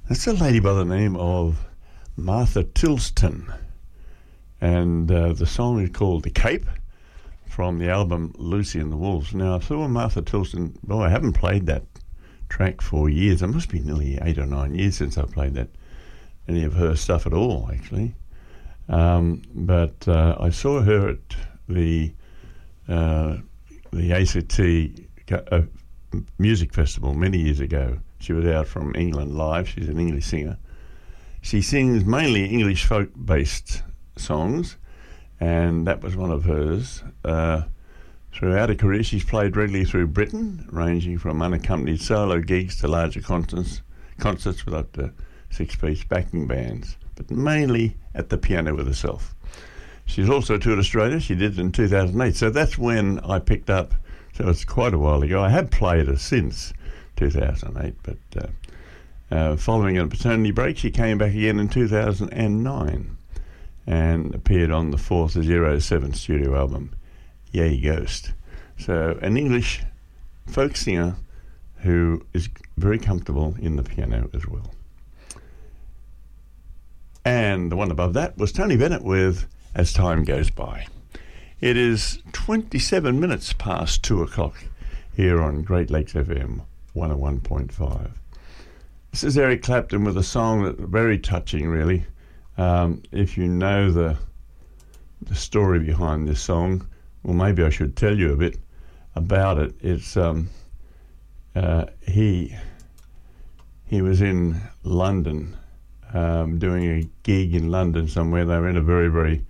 That's a lady by the name of Martha Tilston, and the song is called The Cape from the album Lucy and the Wolves. Now, I saw Martha Tilston, I haven't played that track for years. It must be nearly 8 or 9 years since I played any of her stuff at all, actually. But I saw her at the ACT Music Festival many years ago. She was out from England live. She's an English singer. She sings mainly English folk-based songs, and that was one of hers. Throughout her career, she's played regularly through Britain, ranging from unaccompanied solo gigs to larger concerts with up to 6-piece backing bands, but mainly at the piano with herself. She's also toured Australia. She did it in 2008, so that's when I picked up. So it's quite a while ago. I have played her since 2008, but following a paternity break, she came back again in 2009 and appeared on the fourth 07 studio album, Yay Ghost. So an English folk singer who is very comfortable in the piano as well. And the one above that was Tony Bennett with As Time Goes By. It is 27 minutes past 2 o'clock here on Great Lakes FM 101.5. This is Eric Clapton with a song that's very touching, really. If you know the story behind this song, well, maybe I should tell you a bit about it. It's he was in London doing a gig in London somewhere. They were in a very, very